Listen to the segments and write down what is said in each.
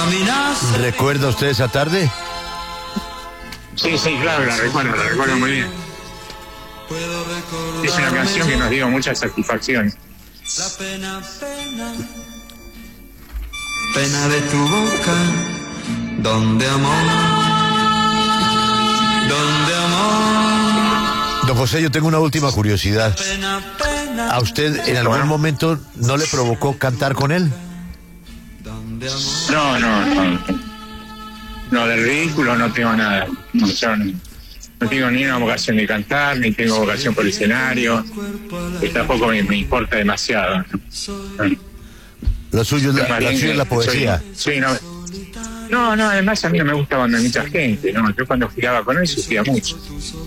¿Recuerda usted esa tarde? Sí, claro, la recuerdo muy bien. Es una canción que nos dio mucha satisfacción. Pena de tu boca, donde amor. Don José, yo tengo una última curiosidad. ¿A usted en algún momento no le provocó cantar con él? No, del ridículo no tengo nada. No, yo no tengo ni una vocación de cantar, ni tengo vocación por el escenario, y tampoco me importa demasiado. Lo suyo es la poesía. No, además a mí no me gusta cuando hay mucha gente, ¿no? Yo cuando giraba con él sufría mucho.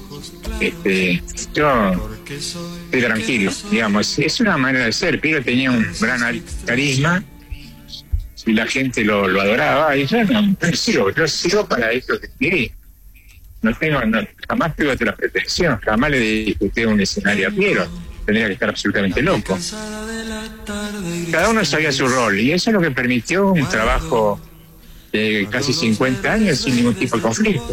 Yo estoy tranquilo, digamos. Es una manera de ser. Piero tenía un gran carisma y la gente lo adoraba, y yo no sirvo para eso que escribí. Jamás tuve otra pretensión, jamás le disputé un escenario a Piero. Tendría que estar absolutamente loco. Cada uno sabía su rol, y eso es lo que permitió un trabajo de casi 50 años sin ningún tipo de conflicto.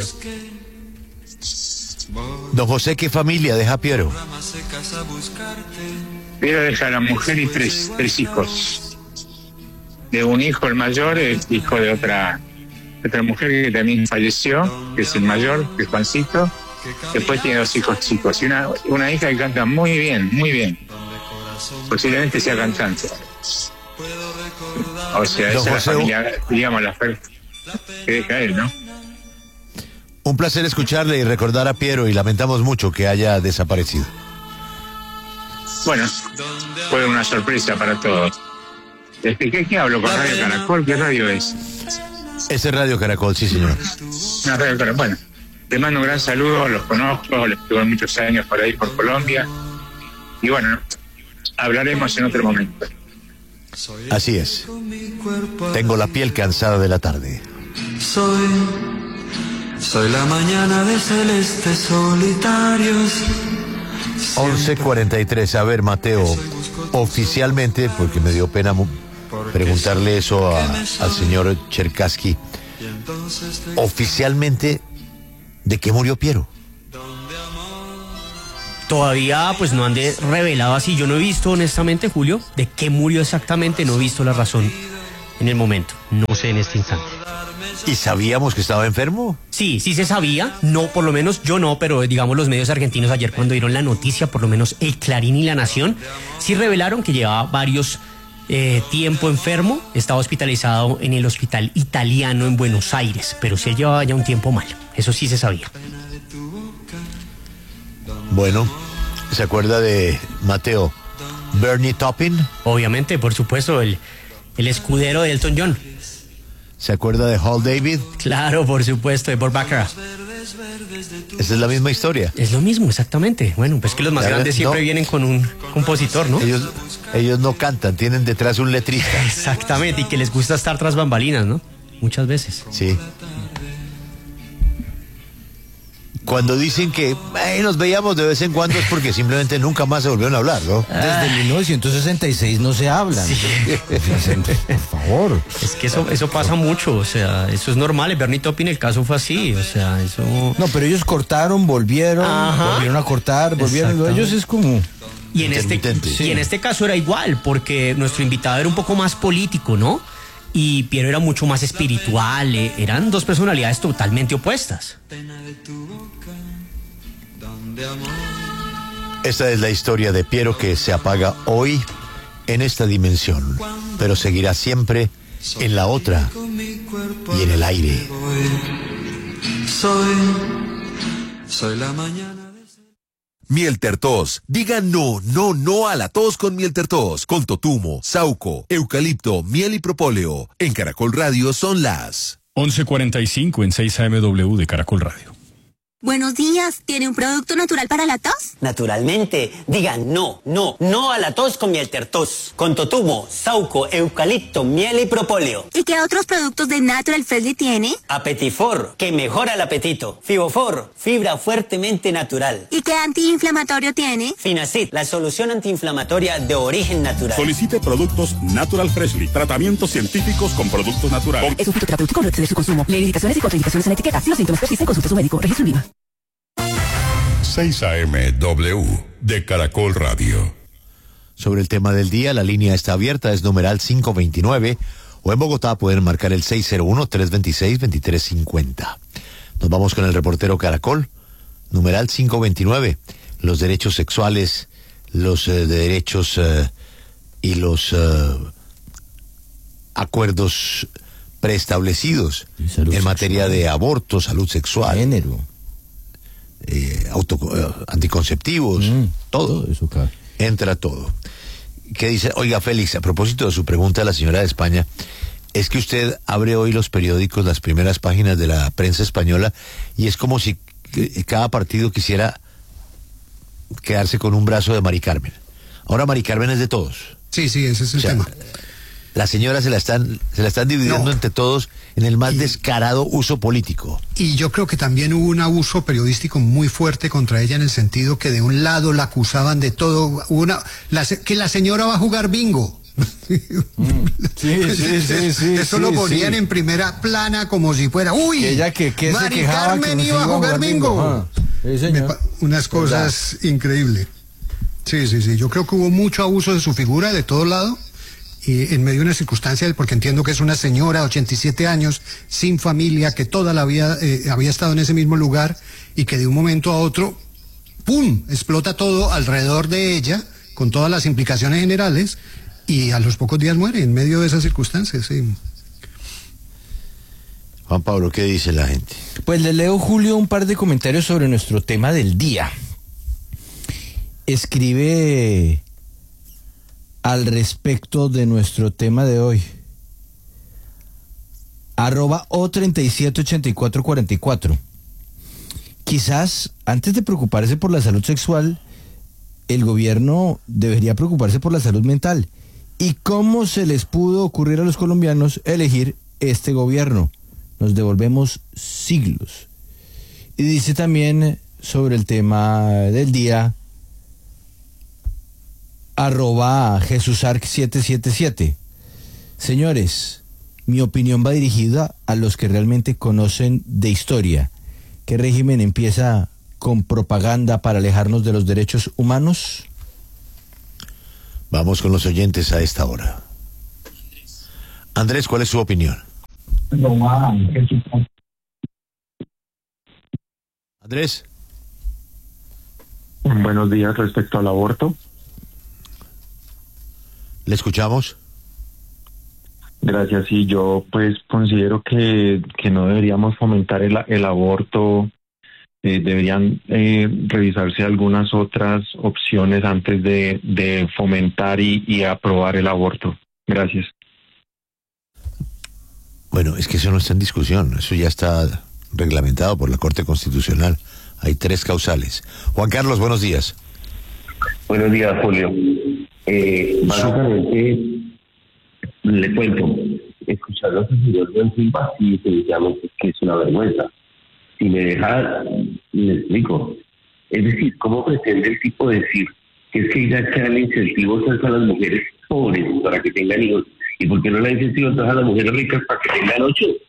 Don José, ¿qué familia deja Piero? Piero deja a la mujer y tres hijos. De un hijo, el mayor, es hijo de otra mujer que también falleció, que es el mayor, que es Juancito. Después tiene 2 hijos chicos y una hija que canta muy bien. Posiblemente sea cantante. O sea, esa es la familia, digamos, la que deja él, ¿no? Un placer escucharle y recordar a Piero, y lamentamos mucho que haya desaparecido. Bueno, fue una sorpresa para todos. ¿Qué hablo con Radio Caracol? ¿Qué radio es? Ese es Radio Caracol, sí, señor. No, Radio Caracol. Bueno, te mando un gran saludo, los conozco, les tuve muchos años por ahí, por Colombia. Y bueno, hablaremos en otro momento. Así es. Tengo la piel cansada de la tarde. Soy la mañana de celestes solitarios. 11:43. A ver, Mateo, oficialmente, porque me dio pena preguntarle eso al señor Cherkassky, oficialmente, ¿de qué murió Piero? Todavía pues no han revelado así. Yo no he visto, honestamente, Julio, de qué murió exactamente. No he visto la razón en el momento. No sé en este instante. ¿Y sabíamos que estaba enfermo? Sí se sabía. No, por lo menos yo no, pero digamos los medios argentinos ayer cuando dieron la noticia, por lo menos el Clarín y La Nación, sí revelaron que llevaba varios tiempo enfermo. Estaba hospitalizado en el hospital italiano en Buenos Aires, pero sí llevaba ya un tiempo mal. Eso sí se sabía. Bueno, ¿se acuerda de Mateo? Bernie Taupin. Obviamente, por supuesto, el escudero de Elton John. ¿Se acuerda de Hal David? Claro, por supuesto, de Bob Baccarat. Esa es la misma historia. Es lo mismo, exactamente. Bueno, pues que los más grandes siempre vienen con un compositor, ¿no? Ellos no cantan, tienen detrás un letrista. Exactamente, y que les gusta estar tras bambalinas, ¿no? Muchas veces. Sí. Cuando dicen que nos veíamos de vez en cuando es porque simplemente nunca más se volvieron a hablar, ¿no? Desde 1966 no se hablan. Sí. Por favor. Es que eso pasa mucho, o sea, eso es normal. El Bernie Taupin, el caso fue así, o sea, eso... No, pero ellos cortaron, volvieron a cortar, volvieron. Ellos es como... Y en este caso era igual, porque nuestro invitado era un poco más político, ¿no? Y Piero era mucho más espiritual. Eran dos personalidades totalmente opuestas. Esta es la historia de Piero, que se apaga hoy en esta dimensión, pero seguirá siempre en la otra y en el aire. Soy la mañana. Miel Tertos. Diga no a la tos con Miel Tertos. Con totumo, sauco, eucalipto, miel y propóleo. En Caracol Radio son las 11:45 en 6 AMW de Caracol Radio. Buenos días, ¿tiene un producto natural para la tos? Naturalmente, digan no a la tos con Mieltertos, con totumo, sauco, eucalipto, miel y propóleo. ¿Y qué otros productos de Natural Freshly tiene? Apetifor, que mejora el apetito. Fibofor, fibra fuertemente natural. ¿Y qué antiinflamatorio tiene? Finacid, la solución antiinflamatoria de origen natural. Solicite productos Natural Freshly, tratamientos científicos con productos naturales. Es un fitoterapéutico, no excede su consumo. Lee indicaciones y contraindicaciones en la etiqueta. Si los síntomas persisten, consulte a su médico. Registro INVIMA. 6 AM/W de Caracol Radio. Sobre el tema del día, la línea está abierta, es numeral 529, o en Bogotá pueden marcar el 601-326-2350. Nos vamos con el reportero Caracol, numeral 529, los derechos sexuales, los derechos y los acuerdos preestablecidos en materia de aborto, salud sexual, género, anticonceptivos, todo eso, claro. Entra todo. ¿Qué dice? Oiga, Félix, a propósito de su pregunta a la señora de España, es que usted abre hoy los periódicos, las primeras páginas de la prensa española, y es como si cada partido quisiera quedarse con un brazo de Mari Carmen. Ahora Mari Carmen es de todos. Sí, ese es el tema. La señora se la están dividiendo entre todos en el más descarado uso político. Y yo creo que también hubo un abuso periodístico muy fuerte contra ella, en el sentido que de un lado la acusaban de todo, que la señora va a jugar bingo. Sí. Eso lo ponían en primera plana como si fuera, uy, que Mari Carmen iba a jugar bingo. Unas cosas increíbles. Sí, yo creo que hubo mucho abuso de su figura de todo lado. Y en medio de una circunstancia, porque entiendo que es una señora, 87 años, sin familia, que toda la vida había estado en ese mismo lugar, y que de un momento a otro, ¡pum!, explota todo alrededor de ella, con todas las implicaciones generales, y a los pocos días muere en medio de esas circunstancias, sí. Juan Pablo, ¿qué dice la gente? Pues le leo, Julio, un par de comentarios sobre nuestro tema del día. Escribe al respecto de nuestro tema de hoy. @O378444. Quizás antes de preocuparse por la salud sexual, el gobierno debería preocuparse por la salud mental. ¿Y cómo se les pudo ocurrir a los colombianos elegir este gobierno? Nos devolvemos siglos. Y dice también sobre el tema del día, @JesusArc777. Señores, mi opinión va dirigida a los que realmente conocen de historia. ¿Qué régimen empieza con propaganda para alejarnos de los derechos humanos? Vamos con los oyentes a esta hora. Andrés, ¿cuál es su opinión? Andrés. Buenos días. Respecto al aborto. ¿Le escuchamos? Gracias. Sí, yo pues considero que no deberíamos fomentar el aborto. Deberían revisarse algunas otras opciones antes de fomentar y aprobar el aborto. Gracias. Bueno, es que eso no está en discusión. Eso ya está reglamentado por la Corte Constitucional. Hay 3 causales. Juan Carlos, buenos días. Buenos días, Julio. Básicamente, le cuento, escucharlo a señor Buen Silva, sí, definitivamente que es una vergüenza. Si me deja, le explico. Es decir, ¿cómo pretende el tipo decir que es que irá a echarle incentivos a las mujeres pobres para que tengan hijos? ¿Y por qué no le da incentivos a las mujeres ricas para que tengan 8?